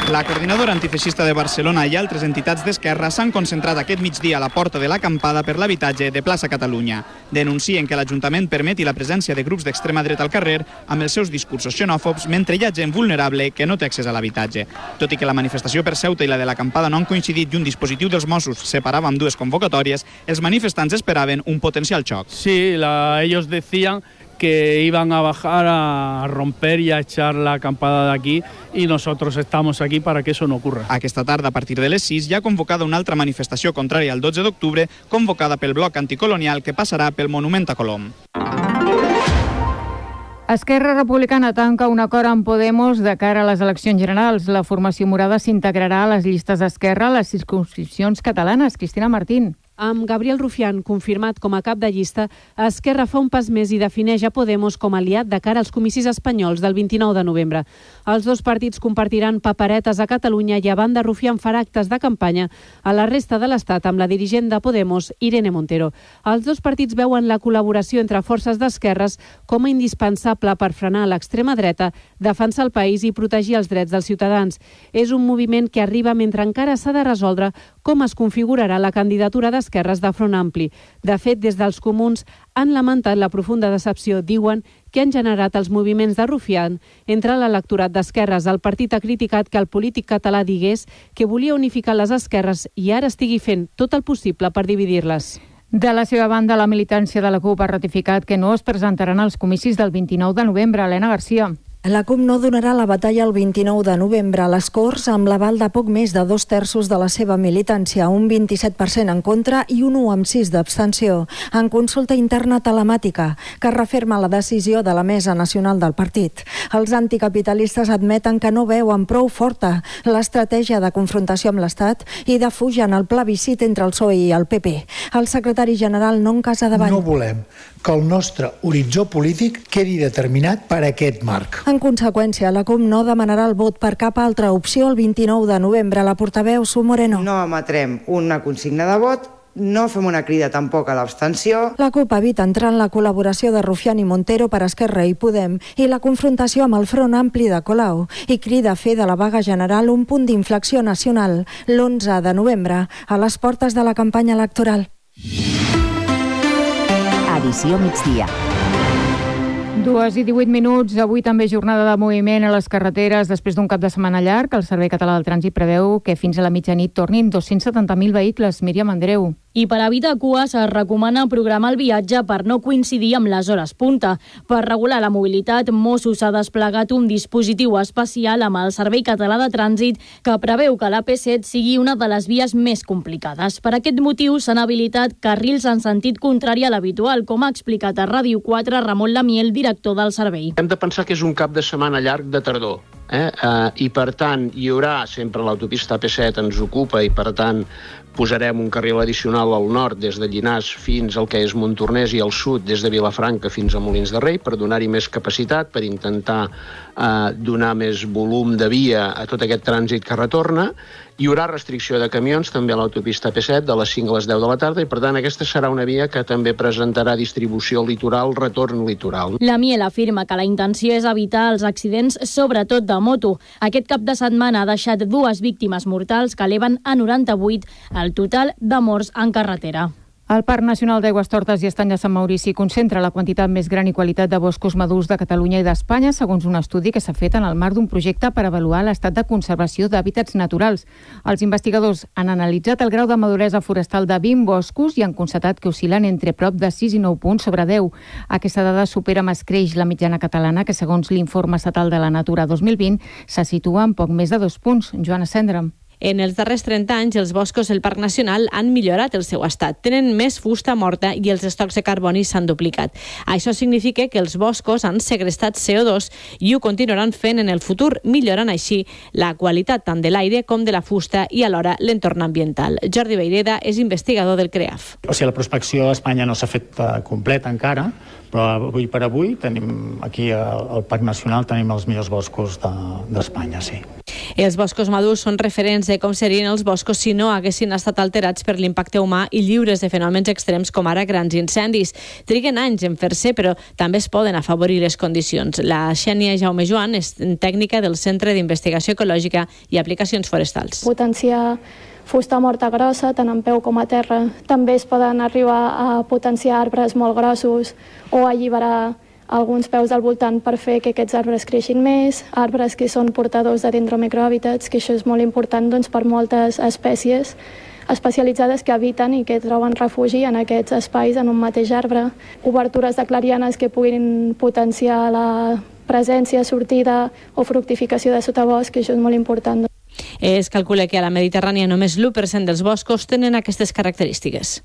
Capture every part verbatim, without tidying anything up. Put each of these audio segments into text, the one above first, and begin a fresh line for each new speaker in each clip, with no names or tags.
La coordinadora antifeixista de Barcelona i altres entitats d'esquerra s'han concentrat aquest migdia a la porta de l'acampada per l'habitatge de Plaça Catalunya. Denuncien que l'Ajuntament permeti la presència de grups d'extrema dreta al carrer amb els seus discursos xenòfobs mentre hi ha gent vulnerable que no té accés a l'habitatge. Tot i que la manifestació per Ceuta i la de l'acampada no han coincidit i un dispositiu dels Mossos separava amb dues convocatòries, els manifestants esperaven un potencial xoc.
Sí, la, ellos decían que iban a bajar a romper y a echar la acampada de aquí y nosotros estamos aquí para que eso no ocurra.
Aquesta tarda, a partir de les sis, hi ha convocada una altra manifestació contrària al dotze d'octubre, convocada pel bloc anticolonial que passarà pel Monument a Colom.
Esquerra Republicana tanca un acord amb Podemos de cara a les eleccions generals. La formació morada s'integrarà a les llistes d'Esquerra a les circumscripcions catalanes. Cristina Martín.
Amb Gabriel Rufián confirmat com a cap de llista, Esquerra fa un pas més i defineix a Podemos com a aliat de cara als comicis espanyols del vint-i-nou de novembre. Els dos partits compartiran paperetes a Catalunya i a banda Rufián farà actes de campanya a la resta de l'Estat amb la dirigent de Podemos, Irene Montero. Els dos partits veuen la col·laboració entre forces d'esquerres com a indispensable per frenar l'extrema dreta, defensar el país i protegir els drets dels ciutadans. És un moviment que arriba mentre encara s'ha de resoldre com es configurarà la candidatura de esquerres de Front Ampli. De fet, des dels comuns han lamentat la profunda decepció, diuen, que han generat els moviments de Rufián entre l'electorat d'esquerres. El partit ha criticat que el polític català digués que volia unificar les esquerres i ara estigui fent tot el possible per dividir-les.
De la seva banda, la militància de la CUP ha ratificat que no es presentaran als comicis del vint-i-nou de novembre. Helena Garcia.
La CUP no donarà la batalla el vint-i-nou de novembre a les Corts amb l'aval de poc més de dos terços de la seva militància, un vint-i-set per cent en contra i un u coma sis d'abstenció, en consulta interna telemàtica, que referma la decisió de la Mesa Nacional del partit. Els anticapitalistes admeten que no veuen prou forta l'estratègia de confrontació amb l'Estat i defugen el plebiscit entre el P S O E i el P P. El secretari general non Casadevall.
No volem que el nostre horitzó polític quedi determinat per aquest marc.
En conseqüència, la CUP no demanarà el vot per cap altra opció el vint-i-nou de novembre. La portaveu, Su Moreno.
No emetrem una consigna de vot, no fem una crida tampoc a l'abstenció.
La CUP evita entrar en la col·laboració de Rufián i Montero per Esquerra i Podem i la confrontació amb el Front Ampli de Colau i crida a fer de la vaga general un punt d'inflexió nacional l'onze de novembre, a les portes de la campanya electoral.
Edició migdia.
Dues i divuit minuts. Avui també jornada de moviment a les carreteres després d'un cap de setmana llarg. El Servei Català del Trànsit preveu que fins a la mitjanit tornin dos-cents setanta mil vehicles. Míriam Andreu.
I per evitar cues es recomana programar el viatge per no coincidir amb les hores punta. Per regular la mobilitat, Mossos ha desplegat un dispositiu especial amb el Servei Català de Trànsit que preveu que l'A P set sigui una de les vies més complicades. Per aquest motiu s'han habilitat carrils en sentit contrari a l'habitual, com ha explicat a Ràdio quatre Ramon Lamiel, director del servei.
Hem de pensar que és un cap de setmana llarg de tardor. Eh? Uh, I per tant hi haurà sempre l'autopista A P set ens ocupa i per tant posarem un carril addicional al nord des de Llinars fins al que és Montornès i al sud des de Vilafranca fins a Molins de Rei per donar-hi més capacitat, per intentar eh, donar més volum de via a tot aquest trànsit que retorna. Hi haurà restricció de camions també a l'autopista A P set de les cinc a les deu de la tarda i per tant aquesta serà una via que també presentarà distribució litoral, retorn litoral.
La Miel afirma que la intenció és evitar els accidents, sobretot de moto. Aquest cap de setmana ha deixat dues víctimes mortals que eleven a noranta-vuit el total de morts en carretera.
El Parc Nacional d'Aigüestortes i Estany de Sant Maurici concentra la quantitat més gran i qualitat de boscos madurs de Catalunya i d'Espanya, segons un estudi que s'ha fet en el marc d'un projecte per avaluar l'estat de conservació d'hàbitats naturals. Els investigadors han analitzat el grau de maduresa forestal de vint boscos i han constatat que oscil·len entre prop de sis i nou punts sobre deu. Aquesta dada supera amb escreix la mitjana catalana, que segons l'informe estatal de la Natura dos mil vint se situa en poc més de dos punts. Joana Cendra.
En els darrers trenta anys, els boscos del Parc Nacional han millorat el seu estat. Tenen més fusta morta i els estocs de carboni s'han duplicat. Això significa que els boscos han segrestat C O dos i ho continuaran fent en el futur, millorant així la qualitat tant de l'aire com de la fusta i alhora l'entorn ambiental. Jordi Beireda és investigador del CREAF.
O sigui, la prospecció a Espanya no s'ha fet completa encara, però avui per avui tenim aquí al Parc Nacional tenim els millors boscos d'Espanya, sí.
Els boscos madurs són referents de com serien els boscos si no haguessin estat alterats per l'impacte humà i lliures de fenòmens extrems com ara grans incendis. Triguen anys en fer-se, però també es poden afavorir les condicions. La Xènia Jaume Joan és tècnica del Centre d'Investigació Ecològica i Aplicacions Forestals.
Potenciar fusta morta grossa, tant en peu com a terra. També es poden arribar a potenciar arbres molt grossos o alliberar alguns peus al voltant per fer que aquests arbres creixin més, arbres que són portadors de dendromicrohàbitats, que això és molt important doncs, per moltes espècies especialitzades que habiten i que troben refugi en aquests espais en un mateix arbre. Obertures de clarianes que puguin potenciar la presència, sortida o fructificació de sotabosc, que això és molt important.
Es calcula que a la Mediterrània només l'u per cent dels boscos tenen aquestes característiques.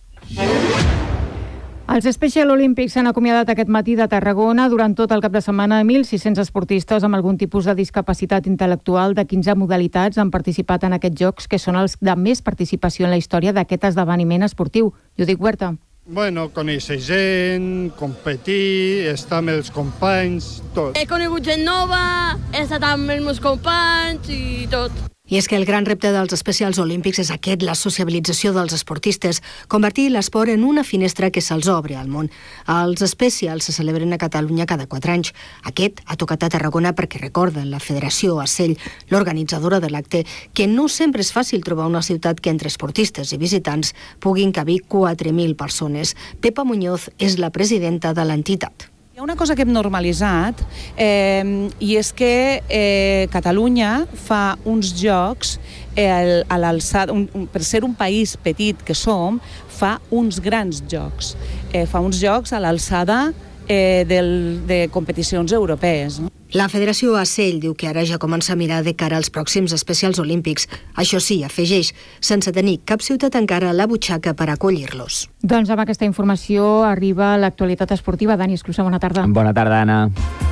Els Special Olympics s'han acomiadat aquest matí de Tarragona. Durant tot el cap de setmana, mil sis-cents esportistes amb algun tipus de discapacitat intel·lectual de quinze modalitats han participat en aquests jocs, que són els de més participació en la història d'aquest esdeveniment esportiu. Judit Huerta.
Bueno, conèixer gent, competir, estar amb els companys, tot.
He conegut gent nova, he estat amb els meus companys i tot.
I és que el gran repte dels Especials Olímpics és aquest, la sociabilització dels esportistes, convertir l'esport en una finestra que se'ls obre al món. Els Especials se celebren a Catalunya cada quatre anys. Aquest ha tocat a Tarragona perquè recorden la Federació Acell, l'organitzadora de l'acte, que no sempre és fàcil trobar una ciutat que entre esportistes i visitants puguin cabir quatre mil persones. Pepa Muñoz és la presidenta de l'entitat.
Hi ha una cosa que hem normalitzat eh, i és que eh, Catalunya fa uns jocs eh, a l'alçada, un, un, per ser un país petit que som, fa uns grans jocs. Eh, fa uns jocs a l'alçada eh, del, de competicions europees, no?
La Federació Acell diu que ara ja comença a mirar de cara als pròxims Especials Olímpics. Això sí, afegeix, sense tenir cap ciutat encara a la butxaca per acollir-los.
Doncs amb aquesta informació arriba l'actualitat esportiva. Dani Esclusa, bona tarda.
Bona tarda, Anna.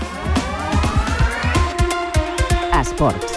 Esports.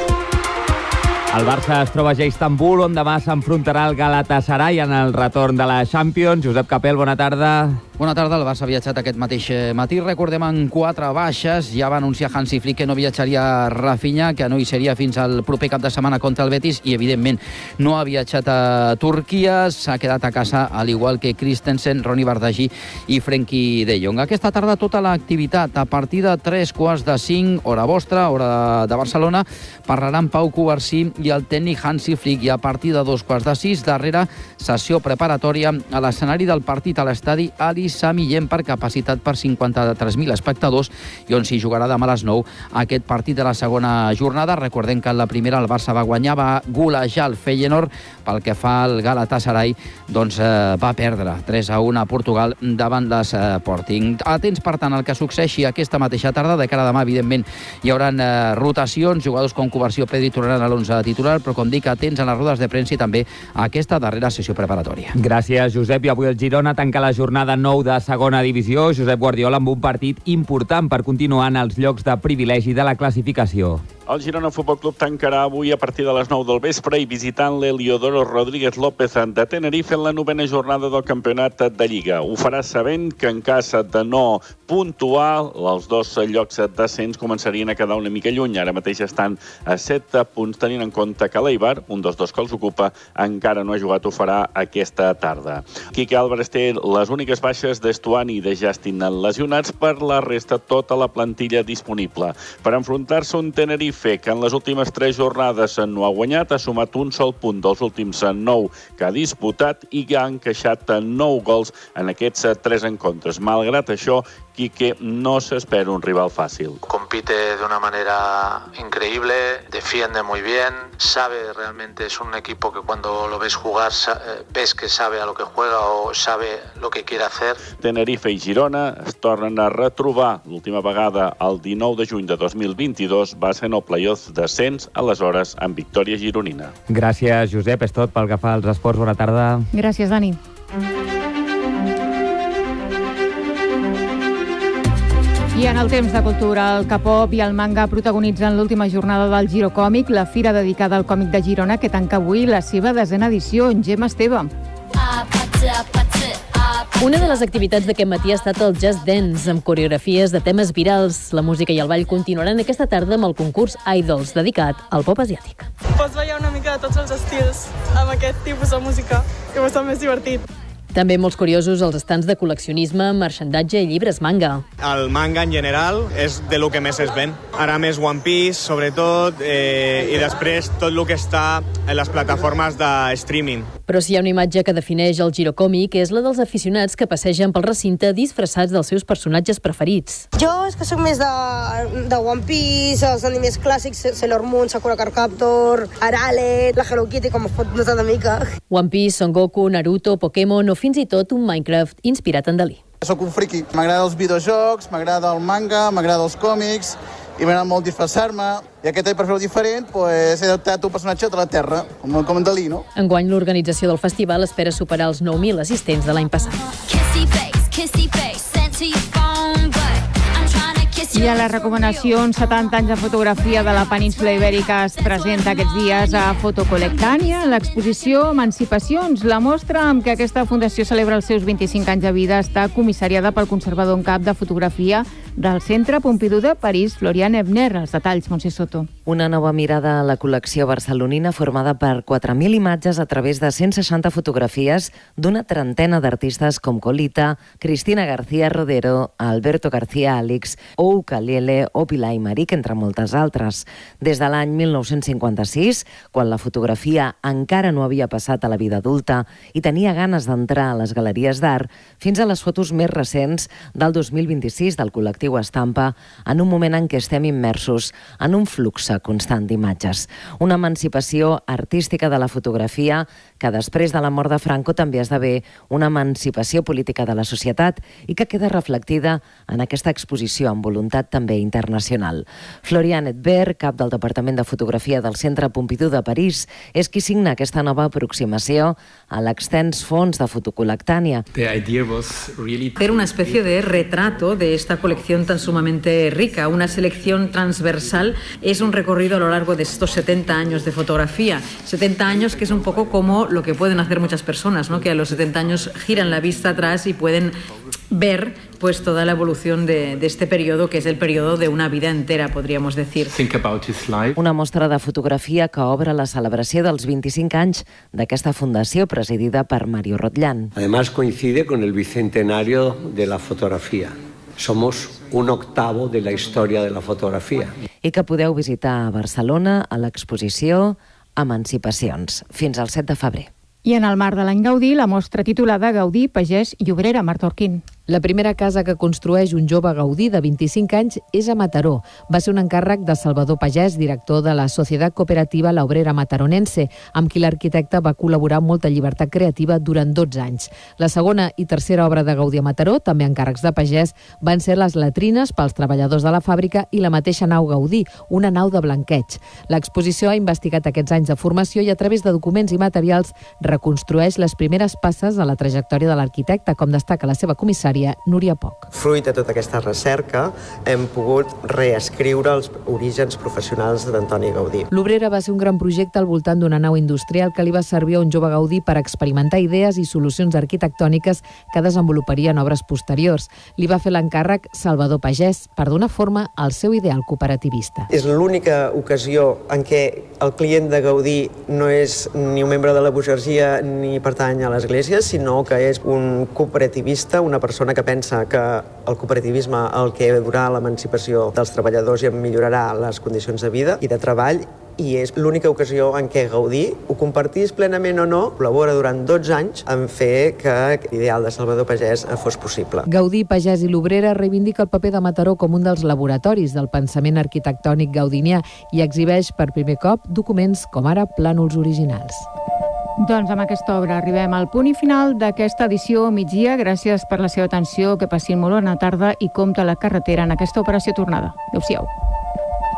El Barça es troba ja a Istanbul, on demà s'enfrontarà el Galatasaray en el retorn de la Champions. Josep Capel, bona tarda.
Bona tarda, el Barça ha viatjat aquest mateix matí. Recordem en quatre baixes. Ja va anunciar Hansi Flick que no viatjaria Rafinha, que no hi seria fins al proper cap de setmana contra el Betis, i evidentment no ha viatjat a Turquia. S'ha quedat a casa, al igual que Christensen, Ronny Bardghji i Frenkie de Jong. Aquesta tarda tota l'activitat. A partir de tres quarts de cinc, hora vostra, hora de Barcelona, parlaran Pau Covarsí i el tècnic Hansi Flick. I a partir de dos quarts de sis, darrere sessió preparatòria a l'escenari del partit a l'estadi Ali Sami Yen, per capacitat per cinquanta-tres mil espectadors, i on s'hi jugarà demà a les nou aquest partit de la segona jornada. Recordem que en la primera el Barça va guanyar, va golejar el Feyenoord. Pel que fa al Galatasaray, doncs eh, va perdre tres a un a Portugal davant l'Sporting. Atents, per tant, al que succeeixi aquesta mateixa tarda. De cara a demà, evidentment, hi haurà eh, rotacions. Jugadors com Covarsí o Pedri tornaran a l'onze titular, però com dic, atents a les rodes de premsa i també a aquesta darrera sessió preparatòria.
Gràcies, Josep. I avui el Girona tanca la jornada nou de segona divisió. Josep Guardiola amb un partit important per continuar en els llocs de privilegi de la classificació.
El Girona Futbol Club tancarà avui a partir de les nou del vespre i visitant l'Heliodoro Rodríguez López de Tenerife en la novena jornada del campionat de Lliga. Ho farà sabent que en cas de no puntuar, els dos llocs d'ascens començarien a quedar una mica lluny. Ara mateix estan a set punts, tenint en compte que l'Eibar, un dels dos que els ocupa, encara no ha jugat, ho farà aquesta tarda. Quique Álvarez té les úniques baixes d'Estuani i de Justin lesionats, per la resta tota la plantilla disponible. Per enfrontar-se un Tenerife que en les últimes tres jornades no ha guanyat, ha sumat un sol punt dels últims nou que ha disputat i que ha encaixat nou gols en aquests tres encontres. Malgrat això, Quique no s'espera un rival fàcil.
Compite de una manera increíble, defiende muy bien, sabe realmente, es un equipo que cuando lo ves jugar ves que sabe a lo que juega o sabe lo que quiere hacer.
Tenerife i Girona es tornen a retrobar. L'última vegada, el dinou de juny de dos mil vint-i-dos, va ser en el play-off d'ascens, aleshores amb victòria gironina.
Gràcies, Josep. És tot pel que fa als esports. Bona tarda.
Gràcies, Dani. I en el temps de cultura, el K-pop i el manga protagonitzen l'última jornada del Giro Còmic, la fira dedicada al còmic de Girona, que tanca avui la seva desena edició. En Gemma Esteve.
Una de les activitats d'aquest matí ha estat el Just Dance, amb coreografies de temes virals. La música i el ball continuaran aquesta tarda amb el concurs Idols, dedicat al pop asiàtic.
Pots ballar una mica de tots els estils amb aquest tipus de música, que m'està més divertit.
També molts curiosos els estants de col·leccionisme, marxandatge i llibres manga.
El manga en general és de lo que més es ven. Ara més One Piece, sobretot, eh, i després tot el que està en les plataformes de streaming.
Però si hi ha una imatge que defineix el girocòmic és la dels aficionats que passegen pel recinte disfressats dels seus personatges preferits.
Jo és que soc més de, de One Piece, els animes clàssics, Sailor Moon, Sakura Card Captor, Arale, la Hello Kitty, com es pot notar una mica.
One Piece, Son Goku, Naruto, Pokémon o fins i tot un Minecraft inspirat en Dalí.
Soc un friki. M'agrada els videojocs, m'agrada el manga, m'agrada els còmics i m'agrada molt disfressar-me. I aquest any, per fer-ho diferent, pues, he adaptat un personatge de la Terra, com, com en Dalí, no?
Enguany, l'organització del festival espera superar els nou mil assistents de l'any passat.
I a les recomanacions, setanta anys de fotografia de la península Ibèrica es presenta aquests dies a Fotocolectània, l'exposició Emancipacions. La mostra amb què aquesta fundació celebra els seus vint-i-cinc anys de vida està comissariada pel conservador en cap de fotografia del Centre Pompidou de París, Florian Ebner. Els detalls, Montse Soto.
Una nova mirada a la col·lecció barcelonina formada per quatre mil imatges a través de cent seixanta fotografies d'una trentena d'artistes com Colita, Cristina García Rodero, Alberto García Alix, o Ucalele o Pilar Imaric, entre moltes altres. Des de l'any mil nou-cents cinquanta-sis, quan la fotografia encara no havia passat a la vida adulta i tenia ganes d'entrar a les galeries d'art, fins a les fotos més recents del dos mil vint-i-sis del col·lectiu Estampa, en un moment en què estem immersos en un flux constant d'imatges. Una emancipació artística de la fotografia que després de la mort de Franco també esdevé una emancipació política de la societat i que queda reflectida en aquesta exposició amb voluntat també internacional. Florian Ebner, cap del Departament de Fotografia del Centre Pompidou de París, és qui signa aquesta nova aproximació a l'extens fons de Fotocolectània.
Hacer una especie de retrato de esta colección tan sumamente rica. Una selección transversal es un recorrido a lo largo de estos setenta años de fotografía. setenta años que es un poco como lo que pueden hacer muchas personas, ¿no? Que a los setenta años giran la vista atrás y pueden ver pues toda la evolución de, de este periodo, que es el periodo de una vida entera, podríamos decir.
Una mostra de fotografia que obre la celebració dels vint-i-cinc anys d'aquesta fundació presidida per Mario Rotllán.
Además coincide con el bicentenario de la fotografía. Somos un octavo de la historia de la fotografía.
I que podeu visitar a Barcelona a l'exposició Emancipacions, fins al set de febrer.
I en el marc de l'any Gaudí, la mostra titulada Gaudí, Pagès i Obrera, Marta Orquín.
La primera casa que construeix un jove Gaudí de vint-i-cinc anys és a Mataró. Va ser un encàrrec de Salvador Pagès, director de la Societat Cooperativa La Obrera Mataronense, amb qui l'arquitecte va col·laborar amb molta llibertat creativa durant dotze anys. La segona i tercera obra de Gaudí a Mataró, també encàrrecs de Pagès, van ser les latrines pels treballadors de la fàbrica i la mateixa nau Gaudí, una nau de blanqueig. L'exposició ha investigat aquests anys de formació i a través de documents i materials reconstrueix les primeres passes a la trajectòria de l'arquitecte, com destaca la seva comissària Núria Poch.
Fruit de tota aquesta recerca, hem pogut reescriure els orígens professionals d'Antoni Gaudí.
L'Obrera va ser un gran projecte al voltant d'una nau industrial que li va servir a un jove Gaudí per experimentar idees i solucions arquitectòniques que desenvoluparia en obres posteriors. Li va fer l'encàrrec Salvador Pagès per donar forma al seu ideal cooperativista.
És l'única ocasió en què el client de Gaudí no és ni un membre de la burgesia ni pertany a l'Església, sinó que és un cooperativista, una persona que pensa que el cooperativisme el que durà l'emancipació dels treballadors i en millorarà les condicions de vida i de treball, i és l'única ocasió en què Gaudí, ho compartís plenament o no, col·labora durant dotze anys en fer que l'ideal de Salvador Pagès fos possible.
Gaudí, Pagès i l'Obrera reivindica el paper de Mataró com un dels laboratoris del pensament arquitectònic gaudinià i exhibeix per primer cop documents com ara plànols originals.
Doncs amb aquesta obra arribem al punt i final d'aquesta edició migdia. Gràcies per la seva atenció, que passin molt bona tarda i compte a la carretera en aquesta operació tornada. Adéu-siau.